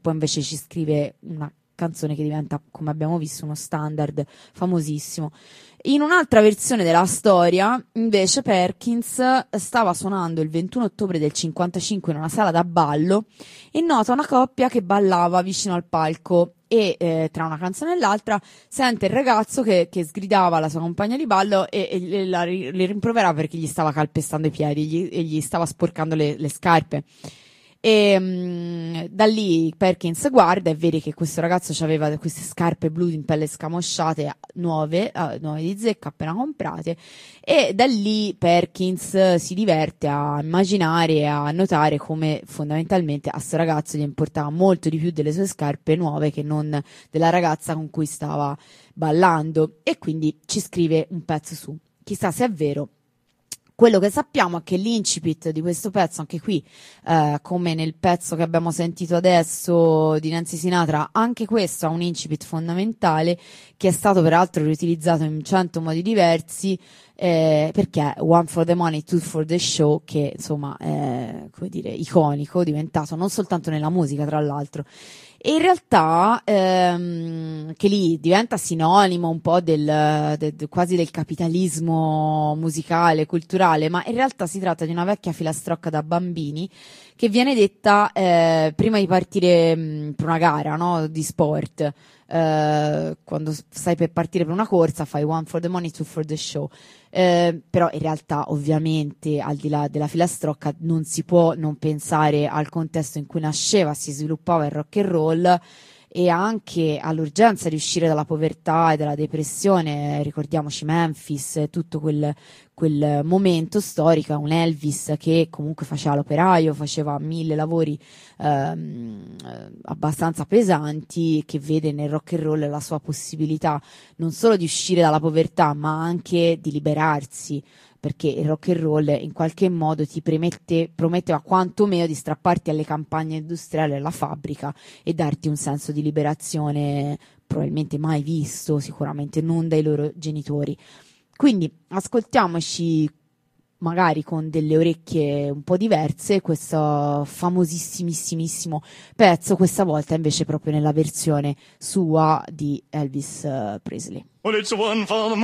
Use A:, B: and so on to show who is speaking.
A: poi invece ci scrive una canzone che diventa, come abbiamo visto, uno standard famosissimo. In un'altra versione della storia, invece, Perkins stava suonando il 21 ottobre del 55 in una sala da ballo e nota una coppia che ballava vicino al palco e tra una canzone e l'altra sente il ragazzo che sgridava la sua compagna di ballo e le rimprovera perché gli stava calpestando i piedi e gli stava sporcando le scarpe. E da lì Perkins guarda e vede che questo ragazzo aveva queste scarpe blu in pelle scamosciate nuove di zecca appena comprate, e da lì Perkins si diverte a immaginare e a notare come fondamentalmente a sto ragazzo gli importava molto di più delle sue scarpe nuove che non della ragazza con cui stava ballando, e quindi ci scrive un pezzo su. Chissà se è vero. Quello che sappiamo è che l'incipit di questo pezzo, anche qui, come nel pezzo che abbiamo sentito adesso di Nancy Sinatra, anche questo ha un incipit fondamentale che è stato peraltro riutilizzato in 100 modi diversi, perché One for the Money, Two for the Show, che insomma è, come dire, iconico, diventato non soltanto nella musica, tra l'altro. E in realtà che lì diventa sinonimo un po' quasi del capitalismo musicale, culturale, ma in realtà si tratta di una vecchia filastrocca da bambini che viene detta prima di partire per una gara, no, di sport. Quando stai per partire per una corsa fai one for the money, two for the show. Però in realtà ovviamente al di là della filastrocca non si può non pensare al contesto in cui nasceva, si sviluppava il rock and roll, e anche all'urgenza di uscire dalla povertà e dalla depressione. Ricordiamoci Memphis, tutto quel momento storico, un Elvis che comunque faceva l'operaio, faceva 1000 lavori abbastanza pesanti, che vede nel rock and roll la sua possibilità non solo di uscire dalla povertà ma anche di liberarsi, perché il rock and roll in qualche modo ti prometteva quantomeno di strapparti alle campagne industriali, alla fabbrica, e darti un senso di liberazione probabilmente mai visto, sicuramente non dai loro genitori. Quindi ascoltiamoci, magari con delle orecchie un po' diverse, questo famosissimissimo pezzo, questa volta invece proprio nella versione sua di Elvis Presley.
B: Well, it's one for the